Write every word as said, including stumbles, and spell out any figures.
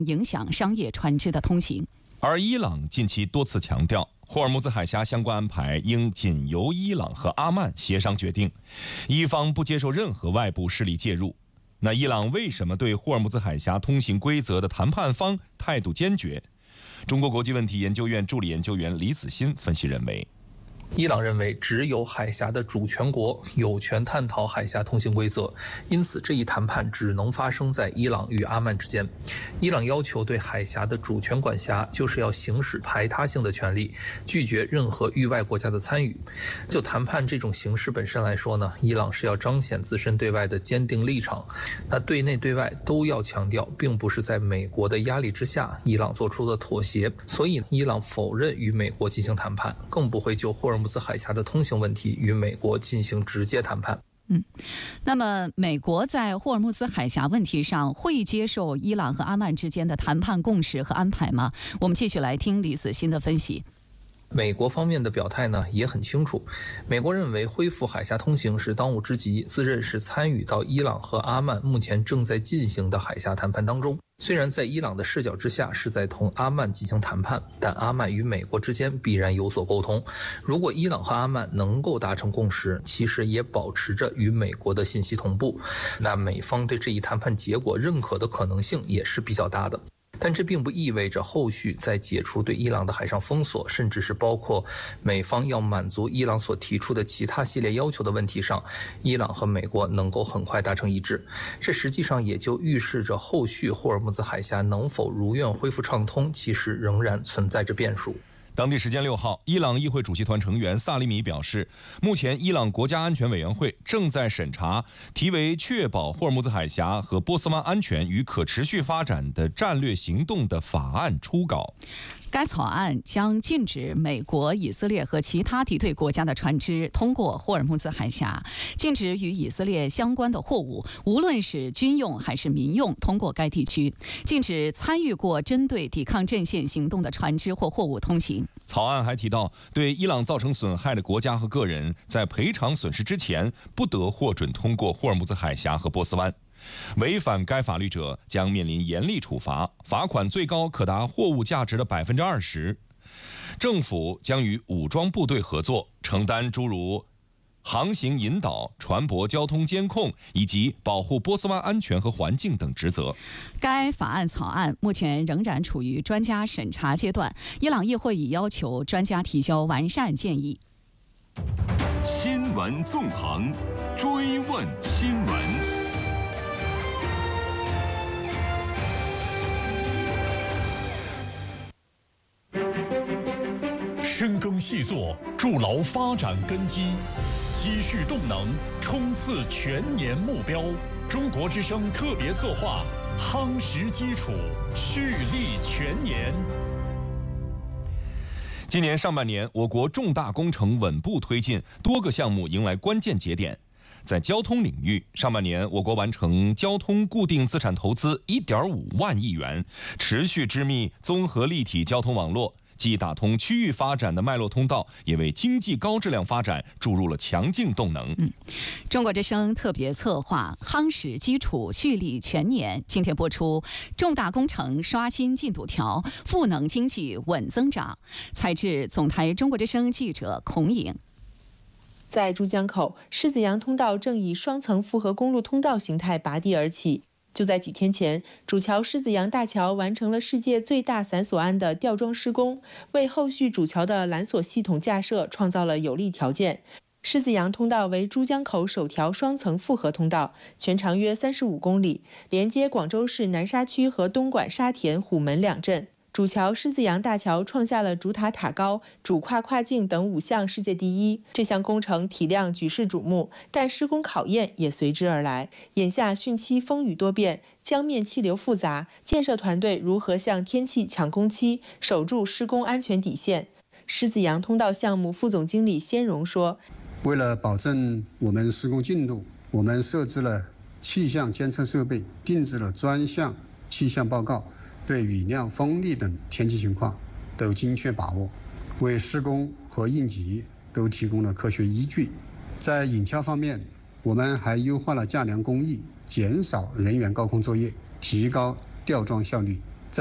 影响商业船只的通行。 而伊朗近期多次强调，霍尔木兹海峡相关安排应仅由伊朗和阿曼协商决定，伊方不接受任何外部势力介入。那伊朗为什么对霍尔木兹海峡通行规则的谈判方态度坚决？中国国际问题研究院助理研究员李子欣分析认为， 伊朗认为，只有海峡的主权国有权探讨海峡通行规则，因此这一谈判只能发生在伊朗与阿曼之间。伊朗要求对海峡的主权管辖，就是要行使排他性的权利，拒绝任何域外国家的参与。就谈判这种形式本身来说呢，伊朗是要彰显自身对外的坚定立场，那对内对外都要强调，并不是在美国的压力之下，伊朗做出的妥协。所以，伊朗否认与美国进行谈判，更不会就霍尔木兹海峡的通行问题与美国进行直接谈判。 嗯，那么美国在霍尔木兹海峡问题上会接受伊朗和阿曼之间的谈判共识和安排吗？我们继续来听李子欣的分析。 美国方面的表态呢也很清楚，美国认为恢复海峡通行是当务之急，自认是参与到伊朗和阿曼目前正在进行的海峡谈判当中。虽然在伊朗的视角之下是在同阿曼进行谈判，但阿曼与美国之间必然有所沟通。如果伊朗和阿曼能够达成共识，其实也保持着与美国的信息同步，那美方对这一谈判结果认可的可能性也是比较大的。但这并不意味着后续在解除对伊朗的海上封锁，甚至是包括美方要满足伊朗所提出的其他系列要求的问题上，伊朗和美国能够很快达成一致。这实际上也就预示着后续霍尔木兹海峡能否如愿恢复畅通，其实仍然存在着变数。 当地时间六号，伊朗议会主席团成员萨利米表示，目前伊朗国家安全委员会正在审查题为《确保霍尔木兹海峡和波斯湾安全与可持续发展的战略行动》的法案初稿。 该草案将禁止美国、以色列和其他敌对国家的船只通过霍尔木兹海峡，禁止与以色列相关的货物，无论是军用还是民用，通过该地区，禁止参与过针对抵抗阵线行动的船只或货物通行。 草案还提到，对伊朗造成损害的国家和个人，在赔偿损失之前，不得获准通过霍尔木兹海峡和波斯湾。违反该法律者将面临严厉处罚，罚款最高可达货物价值的百分之二十。政府将与武装部队合作，承担诸如航行引导、船舶交通监控以及保护波斯湾安全和环境等职责。 该法案草案目前仍然处于专家审查阶段，伊朗议会已要求专家提交完善建议。 新闻纵横，追问新闻。 深耕细作，筑牢发展根基，积蓄动能，冲刺全年目标。中国之声特别策划，夯实基础，蓄力全年。 今年上半年，我国重大工程稳步推进，多个项目迎来关键节点。在交通领域，上半年我国完成交通固定资产投资 一点五万亿元，持续织密综合立体交通网络。既打通区域发展的脉络通道，也为经济高质量发展注入了强劲动能。 嗯，中国之声特别策划夯实基础，蓄力全年。今天播出重大工程刷新进度条，赋能经济稳增长。采制总台中国之声记者孔颖。 在珠江口，狮子洋通道正以双层复合公路通道形态拔地而起。就在几天前，主桥狮子洋大桥完成了世界最大伞索岸的吊装施工，为后续主桥的缆索系统架设创造了有利条件。狮子洋通道为珠江口首条双层复合通道，全长约三十五公里，连接广州市南沙区和东莞沙田、虎门两镇。主桥狮子洋大桥创下了主塔塔高、主跨跨境等五项世界第一。这项工程体量举世瞩目，但施工考验也随之而来。眼下汛期风雨多变，江面气流复杂，建设团队如何向天气抢工期，守住施工安全底线？狮子洋通道项目副总经理先荣说：“ 为了保证我们施工进度，我们设置了气象监测设备，定制了专项气象报告。”对雨量、风力等天气情况都精确把握，为施工和应急都提供了科学依据。在引桥方面，我们还优化了架梁工艺，减少人员高空作业，提高吊装效率。